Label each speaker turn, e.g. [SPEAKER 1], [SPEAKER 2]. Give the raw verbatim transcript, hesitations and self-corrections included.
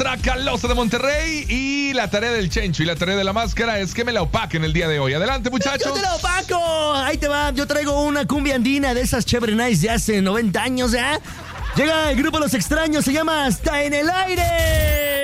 [SPEAKER 1] Tracalosa de Monterrey. Y la tarea del Chencho y la tarea de la máscara es que me la opaquen el día de hoy. Adelante, muchachos.
[SPEAKER 2] ¡Yo te la opaco! Ahí te va. Yo traigo una cumbia andina de esas chévere nice de hace noventa años, ¿ya? Llega el grupo Los Extraños, se llama Hasta en el Aire.